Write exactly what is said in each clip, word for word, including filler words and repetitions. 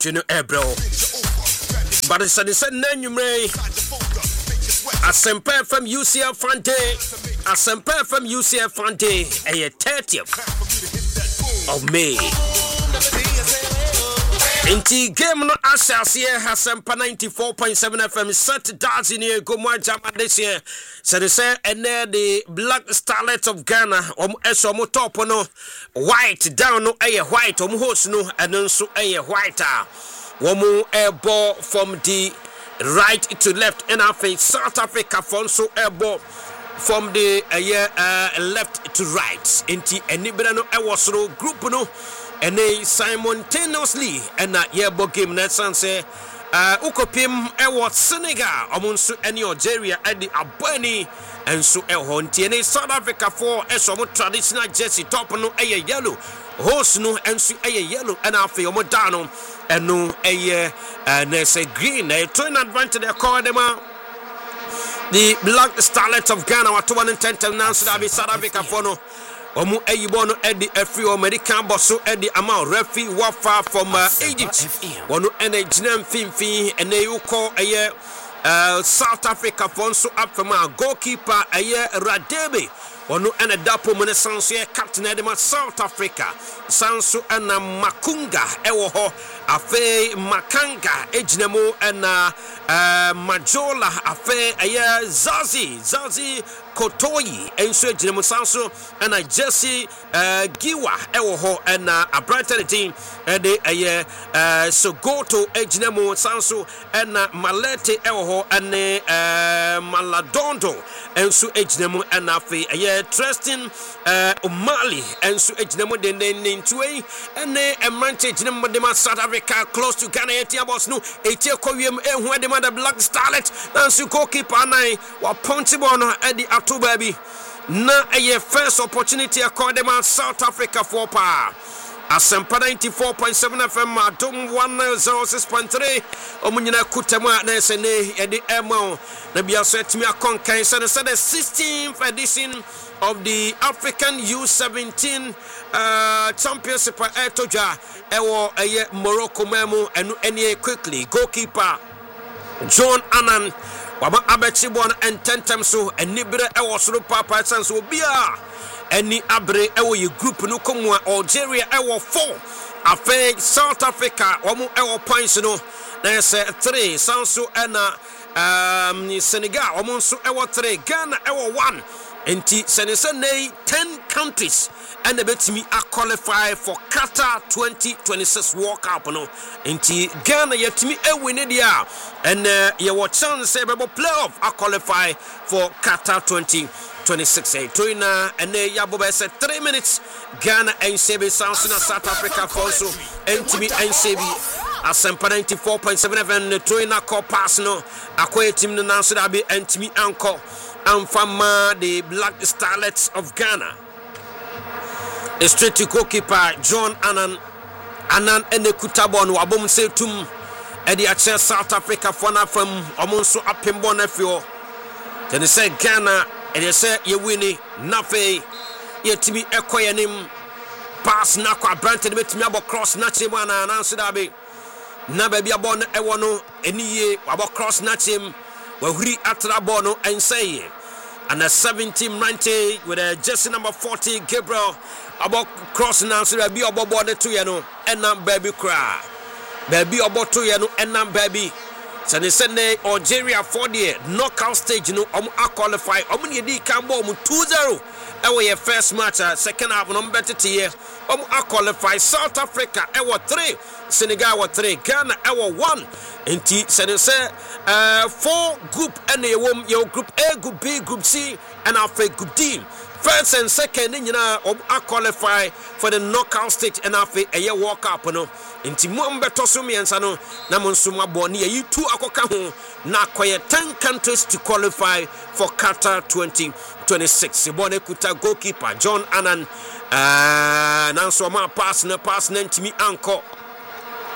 Chino Ebro. But it's a said Nanumre. Asempa from U C L Fante. Asempa from U C L Fante. A thirtieth of May. Inti game no asas here Asempa ninety-four point seven F M set dance in here go more jam this year. So they say and there the Black Starlets of Ghana um eso mo top no white down no aye white um host no and also aye white ah. Womu air ball from the right to left and after South Africa so air ball from the uh, uh, left to right. Inti anybody no air was no group no and they simultaneously and that year ball game net say uh ukopim ewo Senegal omunsu eni Algeria edi abani enso ehonti eni South Africa for eso mo traditional jersey top no eye yellow host no enso eye yellow and afi omo dano eno eye na say green na turn advantage they call them the Black Starlets of Ghana what one ten now so that be South Africa for no Omu Eyibono Eddie Efri American Bosso Eddie Amau Refi Wafa from uh, Egypt. Wonu ene jinem finfin ene yuko eye uh, South Africa fonso up from our goalkeeper eye Radebe. Wonu ene dapo mune sanso ye captain edema South Africa. Sanso ena Makunga ewo ho afe Makanga ejinemo ena uh, Majola afe eye Zazi Zazi Kotoyi enso ejinemo sanso ena Jesse uh, Giwa ewo ho ena a brighter team ede eye uh, Sogoto ejinemo sanso ena Malete ewo ho ene uh, Maladondo enso ejinemo ena afe eye Tristan uh, Umali enso ejinemo den den ntuei ene emante ejinemo de South Africa close to Ghana etia boss no etia kowiem ehu de the Black Starlet nanso goalkeeper nine wa ponti bono edi ato baby na eye first opportunity accord them South Africa for pa Asempa ninety-four point seven F M Adom one oh six point three omunyina kutama na sene edi emo na bia so etimi akonkan so the sixteenth edition of the African U seventeen uh, Championship etoja ewo eye Morocco memo enu enie quickly goalkeeper John Annan wama abechi bon ententem so enibere ewo soro papa sense obia eni abre ewo ye group no komwa Algeria ewo four afa South Africa omo ewo points no na say three sanso ena um Senegal omo nso ewo three Ghana ewo one enti senese ten countries and the betimi a qualify for Qatar twenty twenty-six World Cup no enti Ghana yetimi e win dia and uh, you watch chance say be playoff a qualify for Qatar twenty twenty-six eh toina and yabo be say three minutes Ghana and Sebi Samsung South Africa also entimi and Sebi Asempa ninety-four point seven F M toina call pass no akoye team no nanso da be entimi anko amfama the Black Starlets of Ghana. A straight to goalkeeper John Annan Annan ene kutabon wabom se tum edi ache South Africa fona from omonso apembo na fio then say Ghana and say ye winning nafe ye timi ekoyenim pass na kwa branted betimi abo cross na chim na ananso da be na ba bia bon e wono eniye abo cross na chim wahuri atra bono and say and a seventeen ninety with a jersey number forty Gabriel about cross now so be about border to you know and now baby cry baby about to you know and now baby so they send Algeria for the knockout stage you know um qualify um you can bomb two zero away your first match uh, second half number better here um qualify South Africa ever three Senegal were three Ghana ever one inti so they say uh four group and your group A group B group C and after group D. First and second, you know, I qualify for the knockout stage and after a year walk up. No, in Timumbe Tosumi and Sano, Namonsuma Boni, you two Akokahu, now quiet ten countries to qualify for Qatar twenty twenty-six. Sibone Kuta goalkeeper John Annan, uh, Nansoma pass, no pass, Nentimi Anko.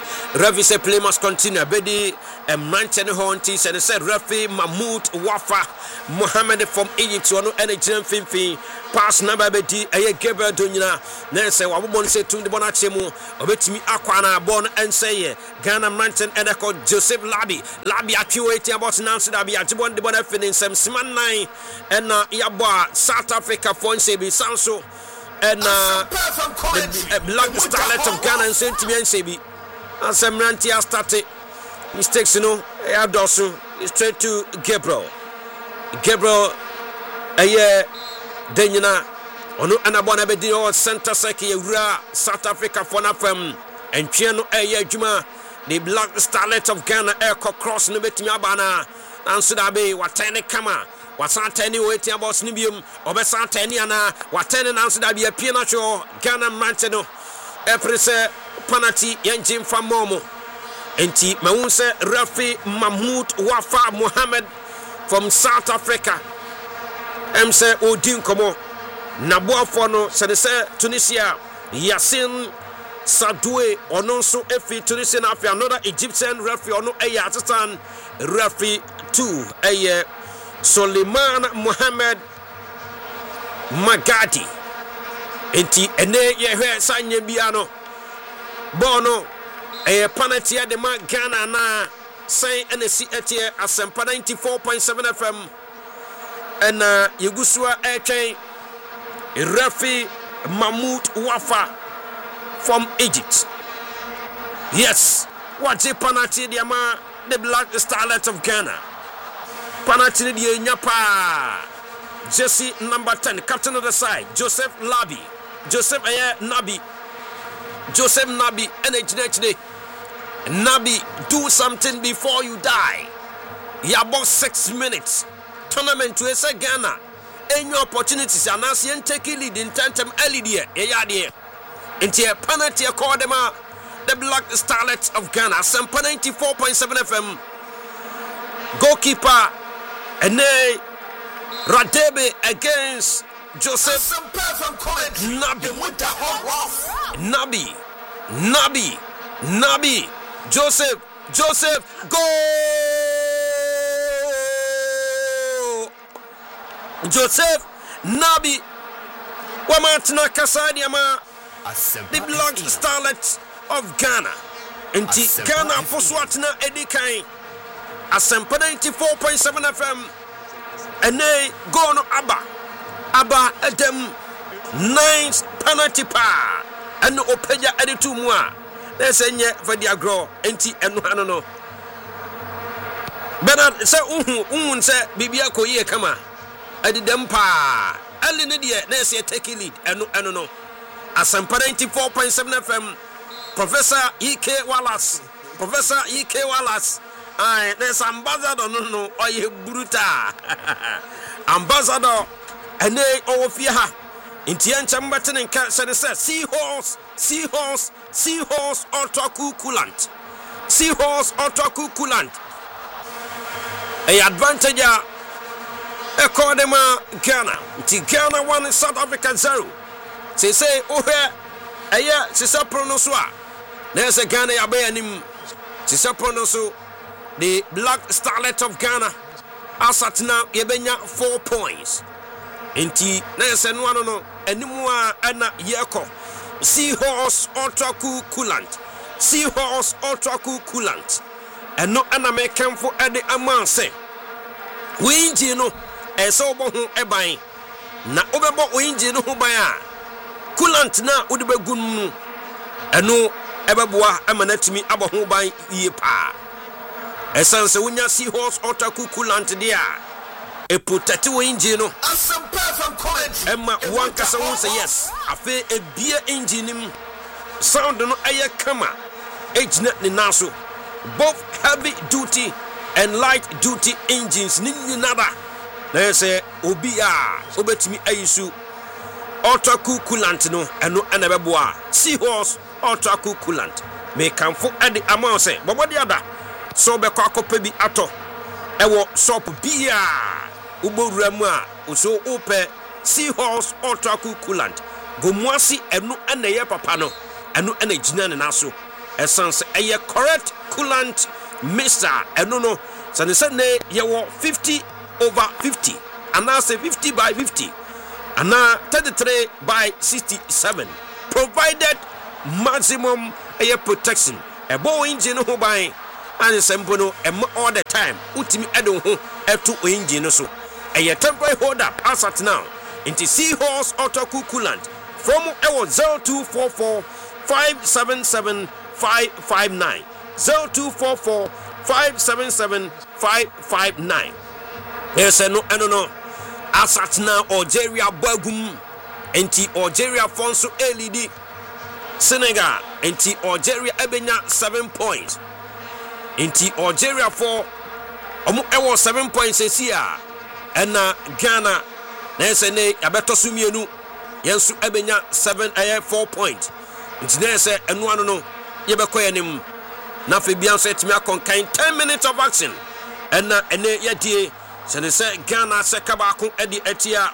Referee said play must continue. Bedi and Manchester Honti said said referee Mahmoud Wafa Mohammed from Egypt wano ene gyina mfimfin pass number bedi eye Gabriel Donyina na say wabon say tun de bona chemu obetimi akwa na bon enseye Ghana Manchester ene ko Joseph Labi Labi atwe eti about Nancy da bi agibon de bona finin sem siman nine and na yabo South Africa for say bi sanso and uh, the Black Starlet of Ghana and Saint Tibian Sebi. And some Rantia started mistakes, you know. I Dawson straight to Gabriel. Gabriel, a year, Denina, Onu Anabona Bedio, Santa Seki, Ura, South Africa, Fonafem, and Chiano Aya Juma, the Black Starlet of Ghana, Airco Cross, Nubetiabana, and Sudabe, Watane Kama. Wasanteni waiting about Snibium, Obesanteni ana, Watene answer that be a Pinacho, Ghana Manteno, Eprise, Panati, Yanjim Famomo, Enti Maunse, Rafi, Mahmoud, Wafa, Mohammed from South Africa, Mse Odin Komo, Nabua Fono, Senese, Tunisia, Yasin, Sadwe, Ononso Efi, Tunisian Afi, another Egyptian Rafi, Ono Ayatan, Rafi two, a Suleiman Mohammed Magadi enti ene ye hwe sanye biano bono e panatia de ma Ghana na sai ene si etie Asempa ninety-four point seven F M ena yegusua etwen Rafi Mahmoud Wafa from Egypt. Yes, what the panatia de ma the Black Starlet of Ghana. Panatini di nyapa Jesse number ten, captain of the side, Joseph Labi, Joseph Aye Nabi, Joseph Nabi, and H Nabi, do something before you die. You about six minutes. Tournament to S Ghana. Any opportunities and as you take lead in Tantam Elidia, Ayadi. Into a penalty called them the Black Starlets of Ghana, Asempa ninety-four point seven F M. Goalkeeper Ene Radebe against Joseph Nabi Nabi Nabi Nabi Joseph Joseph go Joseph Nabi Wamatina Kasadiama the Black Starlet of Ghana Inti Ghana Poswatina Edikai Asempa ninety-four point seven F M and they go no Abba Abba Adam ninth penalty pa and Opeja editu mwa there's a nye for the agro enti eno ano no Bernard say uhu uhu say bibia ko ye kama adi dem pa ali ne de na say take lead eno eno no Asempa ninety-four point seven F M Professor E K Wallace Professor E K Wallace Aye, there's ambassador no no or ye bruta ambassador and they all fear Intian Chamberton and Cat said seahorse, seahorse, seahorse otaku coolant. Seahorse otaku coolant. A advantage a Cordema Ghana. Ti Ghana one South Africa zero. Say say oh here a year Sisa pronoswa. There's a Ghana yabeanim Sisa pronoso. The Black Starlet of Ghana Asatna Yebenya four points. Inti Nelson one no anymore Anna Yako Seahorse Otaku Coolant Seahorse Otaku Coolant and no Anna Mekan for Eddie Amanse. We no a so bon ebai na obebo winji no hubaya Coolant na udebe gunmu and no ebeboa amanatimi aboho ban ye pa. Essence when you see horse otaku coolant dia a protect engine no Emma one kasa won say yes afi a beer engine sound no aye kama ejina ni naso both heavy duty and light duty engines ni nada na say obi a obetimi ayisu otaku coolant no eno anabeboa see horse otaku coolant me kanfo ade amount say bobo de ada so be kwa kopa bi ato ewo shop bia ubowura mu a so ope Seahorse otaku coolant gomuasi enu ene ye papa no enu ene gina ne naso essence a correct coolant mixture eno no so ne say ne ye wo fifty over fifty and now say fifty by fifty and now thirty-three by sixty-seven provided maximum air protection a bow engine ho by and sempo no all the time utimi edo ho eto engine so a temporary hold up as at now into Seahorse auto coolant from ewo zero two four four five seven seven five five nine zero two four four five seven seven five five nine. Yes, no, no, no. As at now, Algeria Bagum, enti Algeria Fonso L E D, Senegal, enti Algeria Ebenya seven points, enti Algeria four, omu ewo seven points esia, ena Ghana, nese ne abeto sumienu, yensu Ebenya seven aye four points, enti nese enu anu no, yebeko yenim. Na Fabian said to me, I contain ten minutes of action. And na ene yedie, se ne se Ghana se kabako edi etia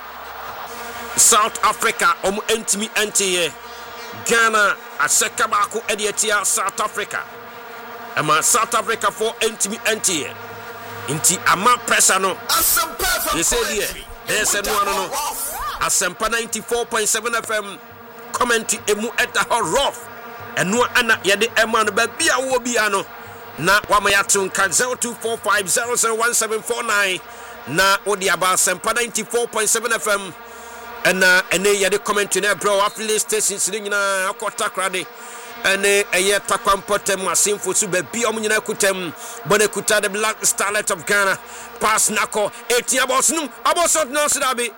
South Africa omu entimi entiye. Ghana a se kabako edi etia South Africa. Ama South Africa for entimi entiye. Inti ama pressure no. They say there, they said no no no. Asempa ninety-four point seven F M commenti emu eta ho rough. Eno ana yede ema no ba bia wo bia no na wama yato nka zero two four five zero zero one seven four nine na odi aba Sempa ninety-four point seven F M ena ene yede comment na bro affiliate stations ni nyina akota krade ene eye takwampotem asimfo su ba bia om nyina kutem bone kuta the Black Starlet of Ghana pass nako eighteen abosnum abosot no sidabe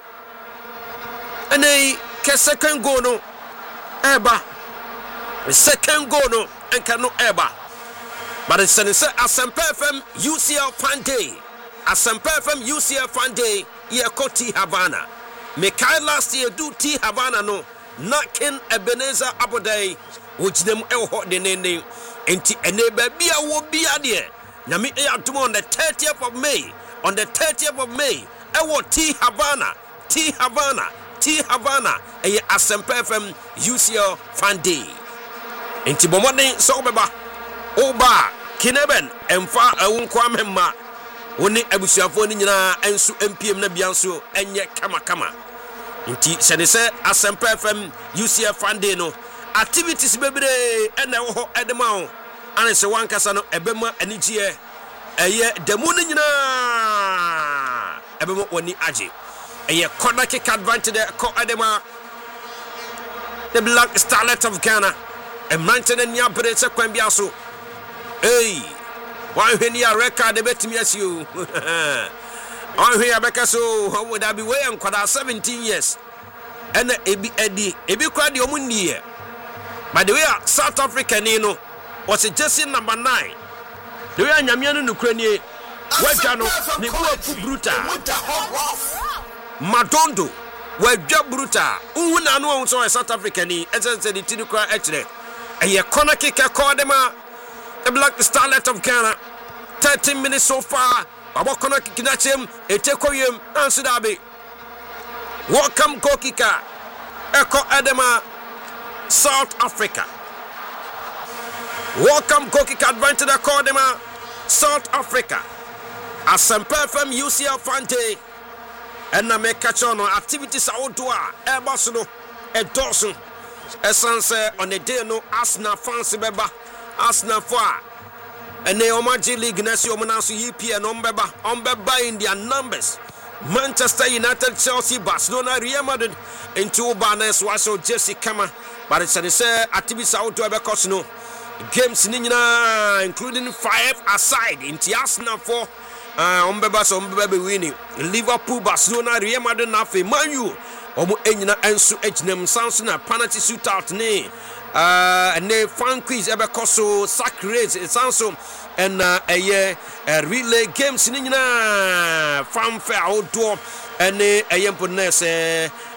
ene ke second goal no eba the second goal no enka no eba but it's say Asempa F M U C L Fan Day Asempa F M U C L Fan Day ye ko T Havana me kai last year do T Havana no nakin Ebenezer Abodai ojinem eho de nene enti ene ba bia wo bia de na me e adom on the thirtieth of May on the thirtieth of May ewo T Havana T Havana T Havana e Asempa F M U C L Fan Day enti bomode so beba oba kineben emfa awunkwa memma woni abusuafo ni nyina ensu M P M na bianso enye kama kama enti sene se Asempa F M U C L Fan Day no activities bebre ena wo ho edema ho ane se wankasa no ebema anigye eye demu ni nyina ebema woni age eye corner kick advantage ko edema the Black Starlet of Ghana and Manton and Yabre Sequembiaso. Hey, why when you record the bet me as you? On here, Becaso, how would I be weighing quite seventeen years? And a be Eddie, a be quite the Omundi. By the way, South African, you know, was a Jesse number nine. The way I'm Yamian Ukraine, Wajano, Nibu Bruta, Madondo, where Job Bruta, who know so a South African, as I said, the Tinuka actually. A ye corner kicker called them a Black Starlet of Ghana. thirteen minutes so far. About corner kicking at him, a tekoyum, answer Dabi. Welcome, goal kicker. Echo Adema, South Africa. Welcome, goal kicker, advantage Adema, South Africa. Asempa F M U C L Fan Day. And na me catch on activities outdoor. Airbus a dozen. Essence on the day no Arsenal fans beba Arsenal for and the Omaji League Nesio Manasu E P and Ombeba Ombeba in their numbers. Manchester United, Chelsea, Barcelona, Real Madrid into banners was so Jesse Kama. But it's a say activities outdoor because no games nina including five aside in the Arsenal for uh Ombeba so Ombeba winning Liverpool, Barcelona, Real Madrid nafe Man U omo enyina enso ejinem sanso na penalty shootout ne uh ne fan quiz ebe koso sack race sanso and uh eye relay games ni nyina fan fair outdoor ene eye mpone se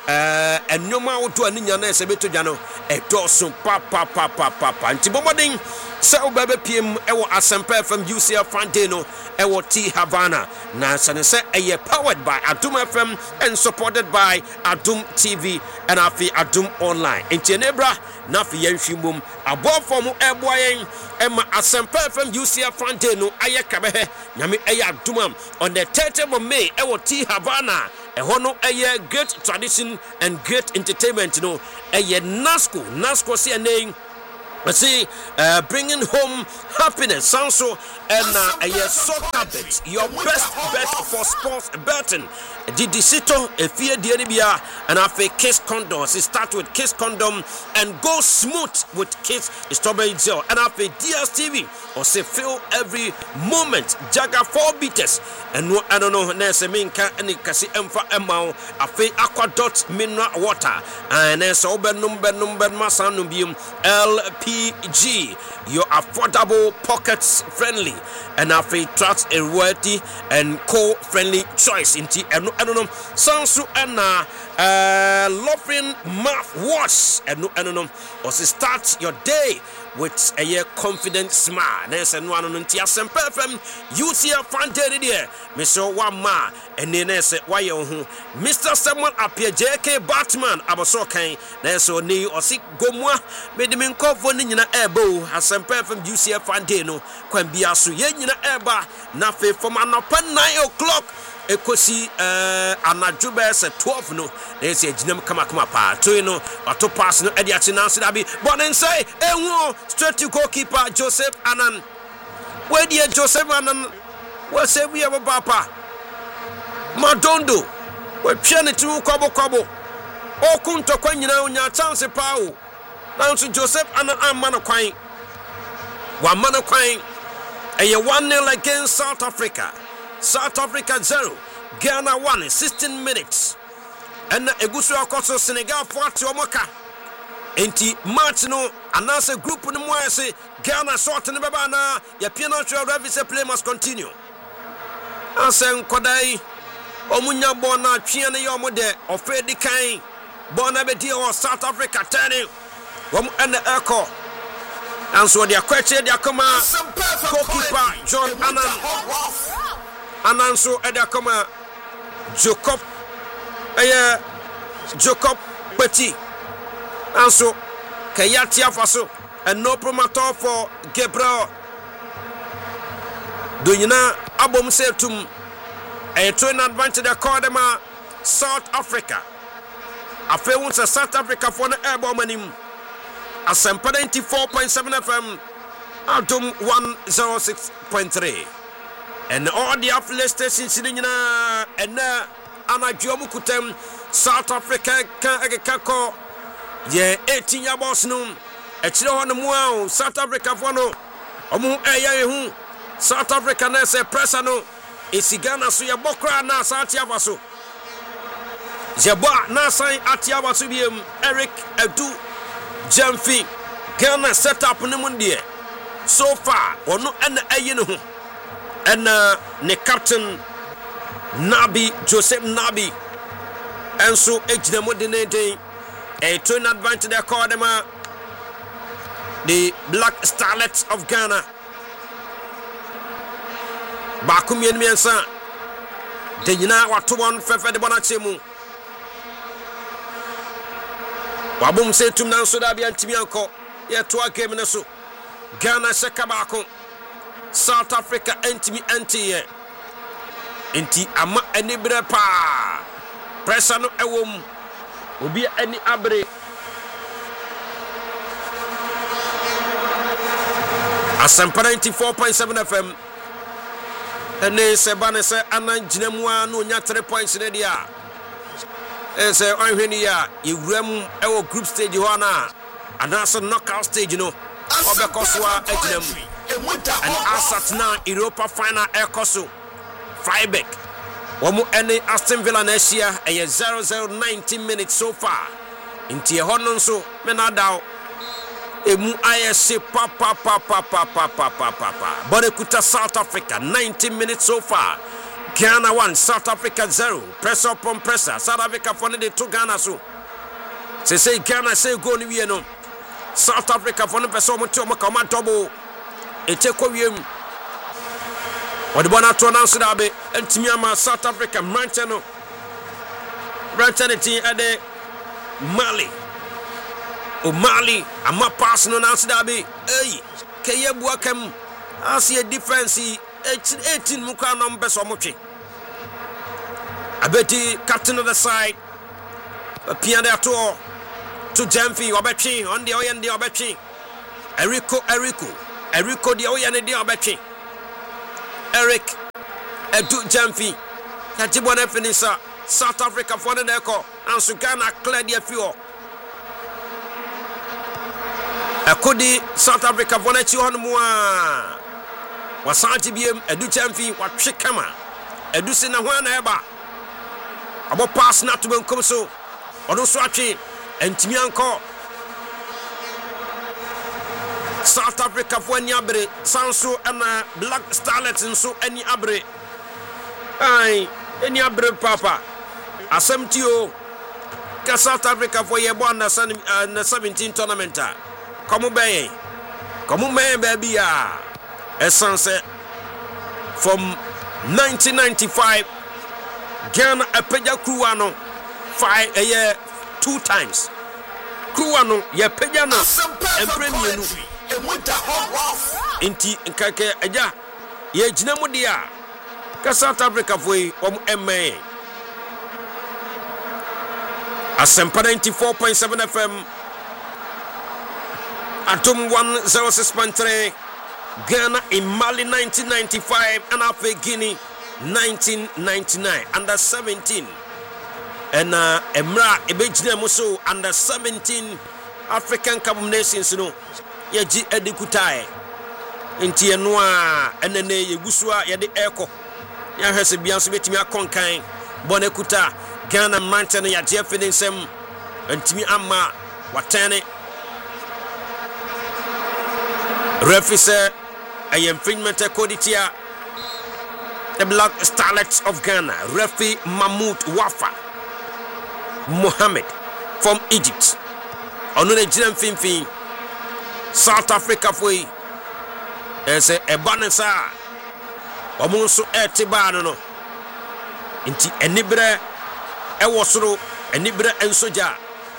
eh enwoma woto ani nya na se beto dwa no edoso pa pa pa pa pa pa nti bomodin se obebe pm ewo Asempa F M U C F Friday no ewo T Havana na sane se eye powered by Adum F M and supported by Adum T V and afi Adum Online nti enebra na fi yenhwimum abofo mu eboyen ema Asempa F M U C F Friday no aye kabehe nyame eye Adum on the thirtieth of May ewo T Havana ehono eye great tradition and great entertainment no eye Nasco Nasco see a name I see uh, bringing home happiness sounds so and uh, a soccer bet your best bet for sports betting did the sito a fear the Arabia and have a Kiss condom start with Kiss condom and go smooth with Kiss strawberry gel and have a D S T V or say feel every moment Jagger four beaters and no I don't know nese minka any kasi emfa emao afe aqua dot mineral water and then so benum benum ben masanum bium L P G, your affordable, pockets friendly, and afi trust a worthy and co-friendly choice. Inti and I don't know, Sansu and uh, loving mouthwash and no, I don't know, or start your day with a year confident smile. There's and one on Asempa F M, U C F Friday there, Mister Wama, and then there's why you Mister Someone appear J K Batman, Abasokai, there's so knee or sick gomwa, made him in coffin in a airbow, Asempa F M U C F Friday no, can be a su yen in a airbar, nothing from an open nine o'clock. Ekosi eh anadwobe se twelve no they say ginem kama kama pa to you know auto pass no e dia chinanse da bi bonen say enwo straight to goalkeeper Joseph Anan where dia Joseph Anan we say we have papa Madondo we twa ne tu kobo kobo okunto kwa nyina onya chance pa o na so Joseph Anan amana kwan wa mana kwan eye one nil against South Africa. South Africa zero, Ghana one in sixteen minutes. And Egusu Akoso Senegal forty omoka. Enti match no announce group no mo say Ghana short ne baba na ya piano show referee say play must continue. Asen kodai omunya ball na twe ne yo mo de ofedi kan ball na be di o South Africa turning. Wom and echo. And so they are question they come goalkeeper John Annan. Ananso Edakoma Jacob Aya Jacob Petit Anso Kayatia Faso and no promoter for Gabriel Dunyina Abom Setum a train advantage the Cordema South Africa. A fair South Africa for the airborne him Asempa ninety-four point seven F M Adum one oh six point three. And all the affiliate stations in Nina and uh Anajomu Kutem South Africa can call yeah eighteen year boss no a chilo on the wow South Africa for no omu eya South Africa na se pressa no esigana so ya bokra na South Avaso Jeba na sign atia waso biem Eric Edu Jamfi Ghana set up no munde so far ono and eyi no and uh, the captain Nabi Joseph Nabi and so ejina modinate a twin advantage they call them uh, the Black Starlets of Ghana Bakumi and Miensa de nyina watu one fefe de bonachemu wabum se tum nan so da bia ntimi anko ye to game ne so Ghana sheka bako South Africa entimi entiye enti ama ani bre pa pressure no ewom obi ani abre Asempa ninety-four point seven F M ene se bane se anan ginamua no nya three points ne dia e se onhweni ya ewuram ewo group stage ho na anaso knockout stage no obekoswa aginam and Asat now Europa final Ekoso Freiburg. Womu any Aston Villa next year a zero zero nineteen minutes so far. Inti honon so menadao emu I S C pa pa pa pa pa pa pa pa pa pa. But South Africa nineteen minutes so far. Ghana one, South Africa zero. Press up on presser. South Africa for the two Ghana so. Say say Ghana say go ni we no. South Africa for the person mo to mo come double. E take ko wiem. What the bona to announce that be entimi ama South Africa Manchester no. Manchester team at the Mali. O Mali ama pass no announce that be. Hey, keye buakam as a defense eighteen muka number so much. Abeti captain of the side. Pian there to to Jamfi Obechi on the Oyan the Obechi. Eriko Eriko Eriko the Oyan the Obechi. Eric Edu Jamfi. Tatibone finisher. South Africa for the Echo and Sugana clear the fuel. Akodi South Africa for the two more. Wasanti B M Edu Jamfi wa Chikama. Edu Sina Wana Eba. Abo pass na to ben come so. Odo swatchi entimi anko. South Africa for any abre Sanso and Black Starlets nso any abre. Ai any abre papa. Asemtio ka South Africa for ye born na seventeen tournament. Come be. Come be baby ya. Essence from nineteen ninety-five Ghana apeja Kruano five a year two times. Kruano ye peja no empremi no inti nkake aja ye gina mu dia ka South Africa foi om emme Asempa ninety-four point seven F M Atom one oh six point three Ghana in Mali nineteen ninety-five and Africa Guinea nineteen ninety-nine under seventeen and uh Emra Ebejina Muso under seventeen African Cup nations no yeji edikutai enti enoa enene yegusua yede eko ya hwese bianso betimi akonkan bonekuta Ghana manten ya jefininsem entimi amma watene refise a infringement coditia the Black Starlets of Ghana Refi Mahmoud Wafa Mohammed from Egypt onu ne jiran finfin South Africa foi ese ebanesa omo so etiba no no nti enibre ewosoro enibre ensoja.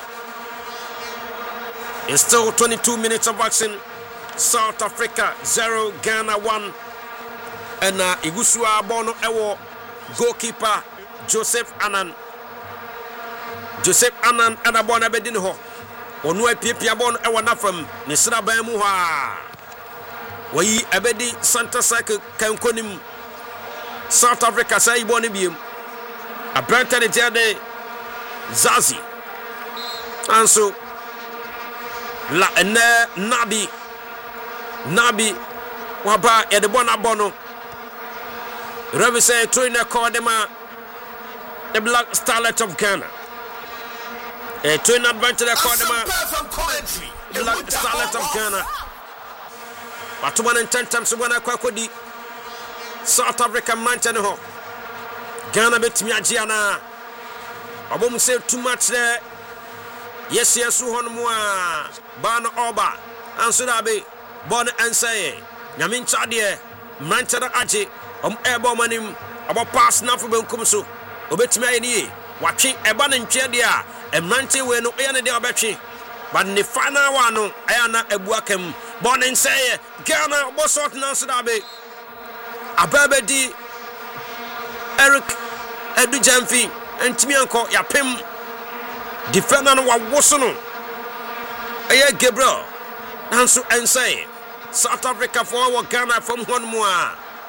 It's still twenty-two minutes of action. South Africa zero Ghana one and uh, Igusua Bono Ewo goalkeeper Joseph Anan Joseph Anan and a bona bedinho onu epia bon ewo na fam ne sra ban mu ha wayi abedi Santa Cycle kankonim South Africa sai bon biem abranta de jade Zazi anso la ene nabi Nabi waba ya de bona bono Revi say to in a cordema the Black Starlet of Ghana a twin adventure the cordema Black Starlet of Ghana but one and ten times when I kwakodi South Africa manchane ho Ghana betimi agiana obom say too much there yes yes ho no mo a ba no oba anso da be bon ansay nyamin chade manchara age om ebo manim abo pass na fo benkum so obetimi ayeni watwe eba na ntwe de a emrante we no ye ne de obetwe but ne final one no ayana abuakam bon ansay Ghana obo sort na so da be ababedi Eric Edu Jamfi entimi anko yapem defender no wawoso no eye Gabriel nanso ansay South Africa for Ghana from one more.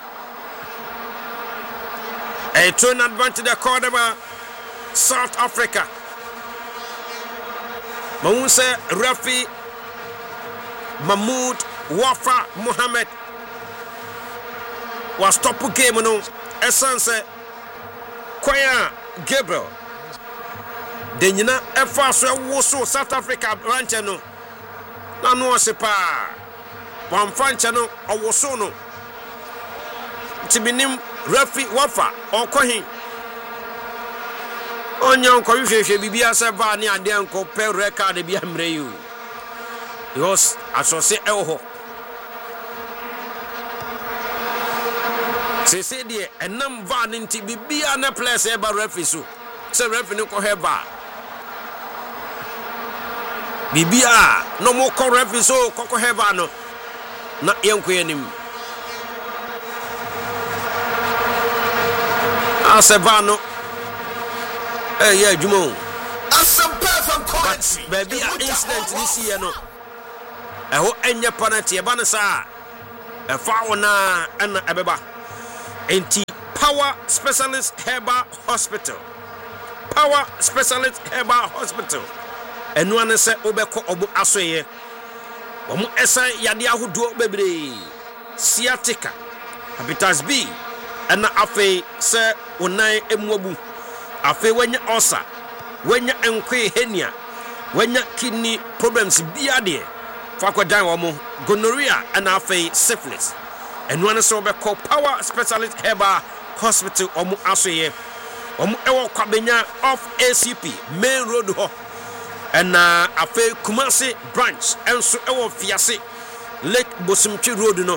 A turn advantage the corner South Africa. Mawuse Rafi Mahmoud Wafa Mohammed was top game no essence Kwaya Gabriel. Denyina efa so wo South Africa ranche no. Na no sepa. One French no or so no. Tibinim referee wafa okohin onyan ko hwehwe bibia se va ne ade enko pe record bia mre you yos asose eho se se die enam va ne nti bibia na place e ba referee so se referee ne ko heba bibia no mo ko referee so ko heba no na yenko yanim asebano eh yeah jumo but baby incident this year no eh ho enye penalty e ba ne sa e fa wona na ebeba enti Power Specialist Herbal Hospital Power Specialist Herbal Hospital enu ane se obeko obu asoye omu esa yade ahodo bebre sciatica hepatitis B ana afi se onan emuabu afi wanya ulcer wanya enkwe hernia wanya kidney problems biade fakwadan omu gonorrhea ana afi syphilis enu ane se obeko Power Specialist Herbal Hospital omu asoye omu ewo kwabenya off A C P main road ho ena afi Kumasi branch enso ewo fiase Lake Bosumtwi road no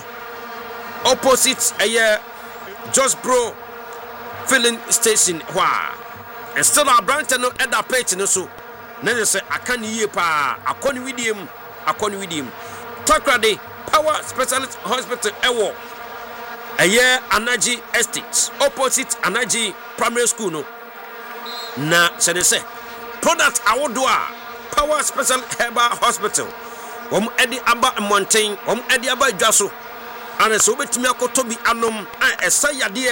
opposite eye Just Bro filling station hwa and still our branch no eda page no so na say aka ni yie pa akoni widiem akoni widiem Takrade Power Specialist Hospital ewo eye Anaji Estate opposite Anaji Primary School no na se de say product awodo a Power Special Herbal Hospital wom edi aba mountain wom edi aba dwaso ana so betimi akoto bi anom a esa yade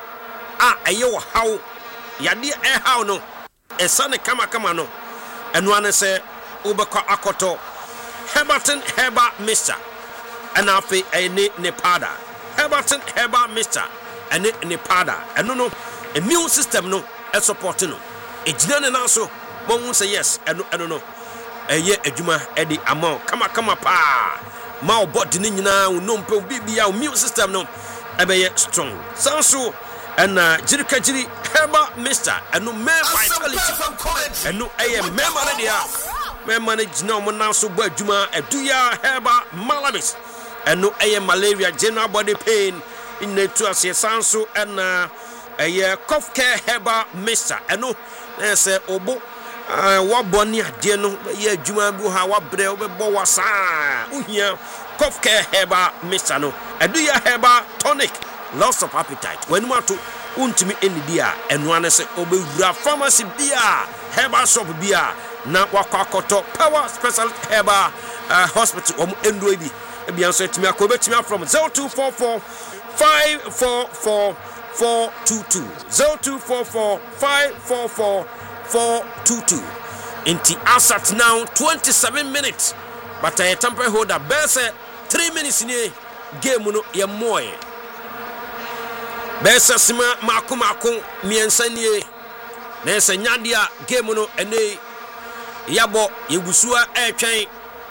a eye wo haw yade e haw no esa ne kama kama no enu ana se ubekọ akoto Herbalton Herbal Mixture ana afi ene ne pada Herbalton Herbal Mixture ene ne pada enu no immune system no e support no ejina ne na so won say yes eno eno no eye adwuma edi amount kama kama pa ma body ni nyina no mpe bibia immune system no ebeye strong sanso ena jirika jiri Herbal Mixture eno me vitality eno eye memory dia me manage no mo na so bo adwuma eduya Herbal Malamis eno eye malaria general body pain in netu ase sanso ena eye cough care Herbal Mixture eno na se obo wa boni ade no ye adwuma bu ha wa bre obebo wasa uhia cough care Herbal Mixture no eduya Herbal tonic loss of appetite when mato untimi enidia enu ane se obewura pharmacy bia Herbal shop bia na wakwakoto Power Special Herbal uh, Hospital om endo bi bia so etimi akobetimi from zero two four four five four four four two two zero two four four five four four four two two. Inti asat now twenty-seven minutes but I temper holder best three minutes in game no ye moye best sima mako mako miensa nie na se nyadia game no ene yabo yegusua etwen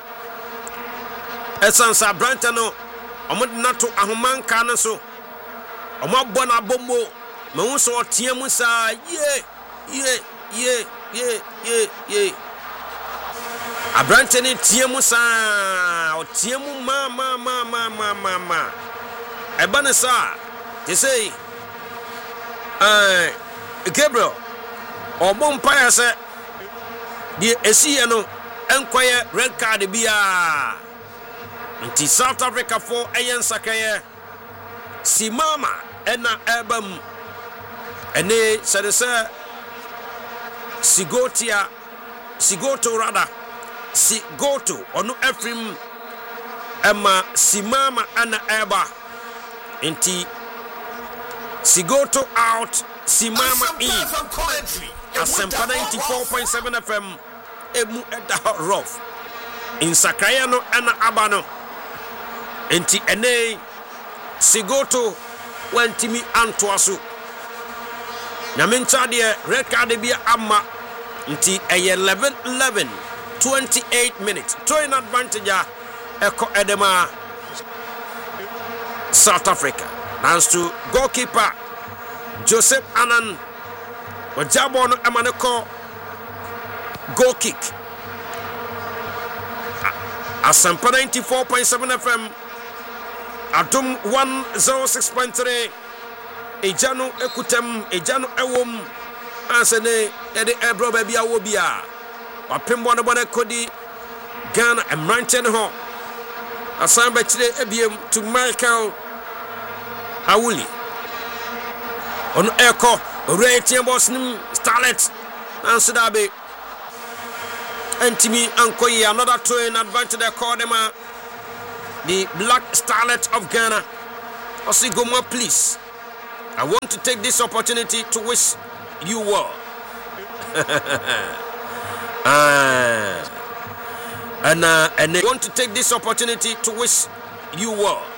esansa branta no omod nato ahomanka no so omabọ na bombo me hu so otiam sa ye ye ye ye ye ye abrante ne tiam sa otiam ma ma ma ma ma ma ma eba ne sa te sei eh Gabriel obo mpaya se die esiye no enkoye red card bia nti South Africa for ayen sakaye simama ena ebam ene sedese sigotia sigoto rada sigoto onu Efrim ema simama ana eba nti sigoto out simama in Asempa ninety-four point seven F M emu eda rough in Sakaya no ana abano nti ene sigoto wantimi antoaso na menta de record bia amma nti eleven eleven twenty-eight minutes throwing advantage eko edema South Africa. Now to goalkeeper Joseph Anan ojabo no emaneko goal kick. Asampa ninety-four point seven F M, Adum one oh six point three. Ejano ekutem, ejano ewom. Asene ede ebro baby awobia. Wapembo no bone kodi Ghana emranten ho. Asan betire ebiem to Michael Awuli. On eko Retian Bosnim Starlet Ansudabe. Antimi Ankoyi, another two in advance to the Cordema. The Black Starlet of Ghana. Osigoma, please. I want to take this opportunity to wish you well. uh, and uh, and I want to take this opportunity to wish you well.